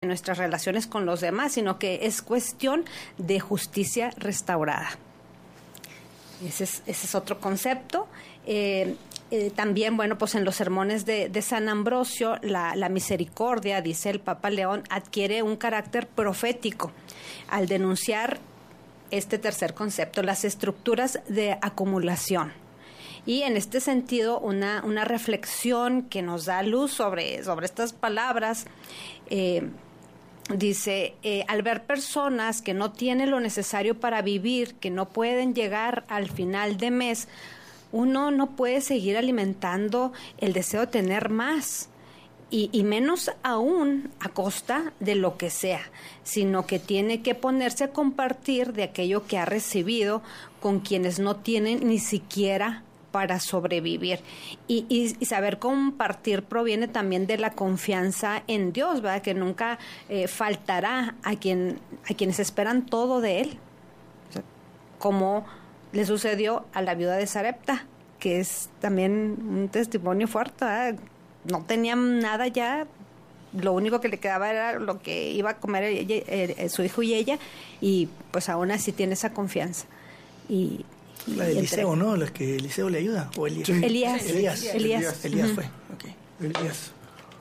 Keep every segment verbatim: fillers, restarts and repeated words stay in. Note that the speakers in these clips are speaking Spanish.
nuestras relaciones con los demás, sino que es cuestión de justicia restaurada. Ese es, ese es otro concepto. Eh, eh, también, bueno, pues en los sermones de, de San Ambrosio, la, la misericordia, dice el Papa León, adquiere un carácter profético al denunciar este tercer concepto, las estructuras de acumulación. Y en este sentido, una, una reflexión que nos da luz sobre, sobre estas palabras, eh, dice, eh, al ver personas que no tienen lo necesario para vivir, que no pueden llegar al final de mes, uno no puede seguir alimentando el deseo de tener más. Y, y menos aún a costa de lo que sea, sino que tiene que ponerse a compartir de aquello que ha recibido con quienes no tienen ni siquiera para sobrevivir. Y, y, y saber compartir proviene también de la confianza en Dios, ¿verdad? Que nunca eh, faltará a, quien, a quienes esperan todo de Él. O sea, como le sucedió a la viuda de Sarepta, que es también un testimonio fuerte, ¿verdad? No tenían nada ya, lo único que le quedaba era lo que iba a comer ella, eh, su hijo y ella, y pues aún así tiene esa confianza. Y, la de Eliseo, ¿no? La que Eliseo le ayuda, o Elías. Sí. Elías. Elías. Elías, Elías, Elías uh-huh. fue, ok. Elías.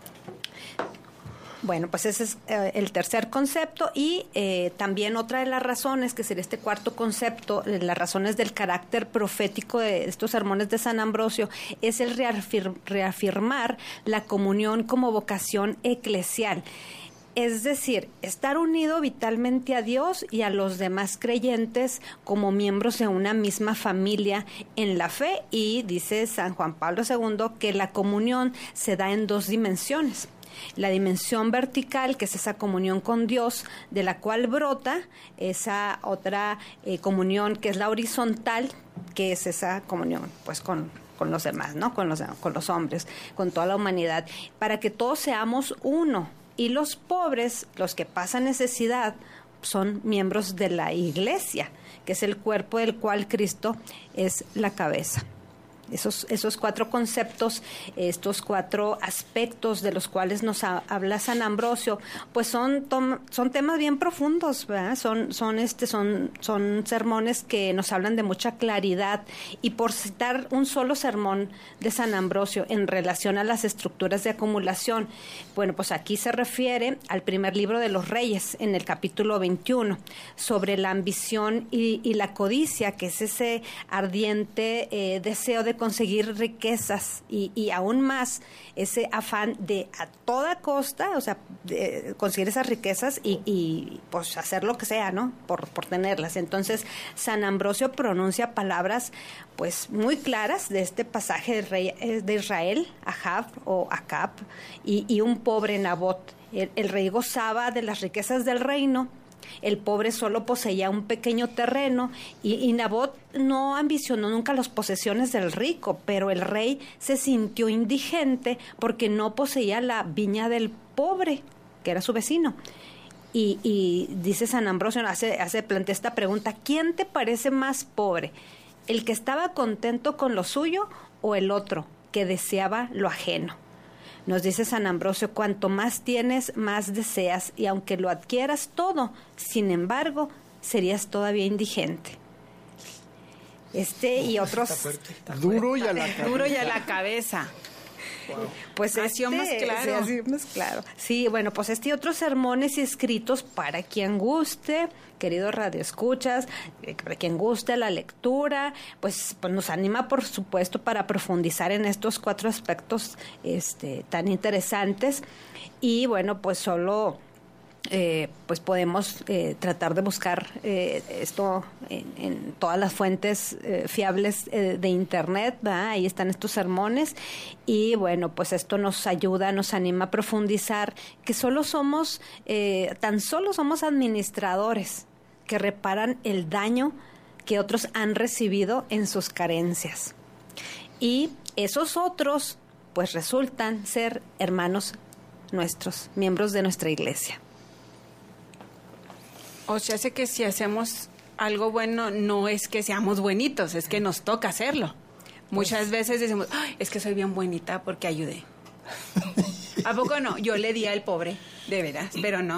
Bueno, pues ese es eh, el tercer concepto y eh, también otra de las razones, que sería este cuarto concepto, eh, las razones del carácter profético de estos sermones de San Ambrosio, es el reafir- reafirmar la comunión como vocación eclesial. Es decir, estar unido vitalmente a Dios y a los demás creyentes como miembros de una misma familia en la fe, y dice San Juan Pablo segundo que la comunión se da en dos dimensiones. La dimensión vertical, que es esa comunión con Dios, de la cual brota esa otra eh, comunión, que es la horizontal, que es esa comunión pues con, con los demás, ¿no? Con los, con los hombres, con toda la humanidad, para que todos seamos uno. Y los pobres, los que pasan necesidad, son miembros de la iglesia, que es el cuerpo del cual Cristo es la cabeza. Esos, esos cuatro conceptos, estos cuatro aspectos de los cuales nos ha, habla San Ambrosio, pues son, tom, son temas bien profundos, ¿verdad? Son, son, este, son, son sermones que nos hablan de mucha claridad. Y por citar un solo sermón de San Ambrosio en relación a las estructuras de acumulación, bueno, pues aquí se refiere al primer libro de los Reyes, en el capítulo veintiuno, sobre la ambición y, y la codicia, que es ese ardiente eh, deseo de conseguir riquezas y, y aún más ese afán de a toda costa, o sea, de conseguir esas riquezas y, y pues hacer lo que sea, ¿no? Por, por tenerlas. Entonces, San Ambrosio pronuncia palabras pues muy claras de este pasaje del rey de Israel, Ahab o Acab, y, y un pobre Nabot. El, el rey gozaba de las riquezas del reino. El pobre solo poseía un pequeño terreno y, y Nabot no ambicionó nunca las posesiones del rico, pero el rey se sintió indigente porque no poseía la viña del pobre, que era su vecino. Y, y dice San Ambrosio, hace, hace, plantea esta pregunta: ¿quién te parece más pobre? ¿El que estaba contento con lo suyo o el otro que deseaba lo ajeno? Nos dice San Ambrosio, cuanto más tienes, más deseas, y aunque lo adquieras todo, sin embargo, serías todavía indigente. Este y otros... Está fuerte, está Duro fuerte. y a la cabeza. Duro y a la cabeza. Wow. Pues Así este, más claro. Sí, así más claro. Sí, bueno, pues este y otros sermones y escritos para quien guste, queridos radioescuchas, eh, para quien guste la lectura, pues, pues nos anima, por supuesto, para profundizar en estos cuatro aspectos este, tan interesantes. Y bueno, pues solo... Eh, pues podemos eh, tratar de buscar eh, esto en, en todas las fuentes eh, fiables eh, de internet, ¿verdad? Ahí están estos sermones y bueno, pues esto nos ayuda, nos anima a profundizar que solo somos, eh, tan solo somos administradores que reparan el daño que otros han recibido en sus carencias, y esos otros pues resultan ser hermanos nuestros, miembros de nuestra iglesia. O sea, hace que si hacemos algo bueno, no es que seamos buenitos, es que nos toca hacerlo. Muchas veces decimos, ay, es que soy bien buenita porque ayudé. ¿A poco no? Yo le di al pobre, de veras, pero no.